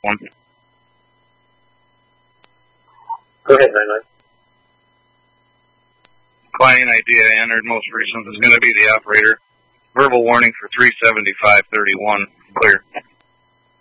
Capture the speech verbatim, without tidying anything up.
one. Go ahead, nine nine. Client I D I entered most recent is going to be the operator. Verbal warning for three seventy-five thirty-one. Clear.